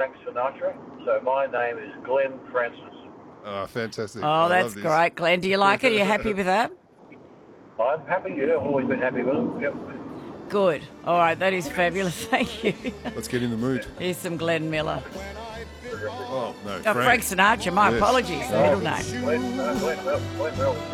Frank Sinatra. So my name is Glenn Francis. Oh, fantastic. Oh, I that's love this. great, Glenn. Do you like it? Are you happy with that? I'm happy, yeah. I've always been happy with them. Yep. Good. All right, that is fabulous. Thank you. Let's get in the mood. Here's some Glenn Miller. Oh, no, Frank Sinatra, my Yes. apologies, the middle name. Glenn Bell.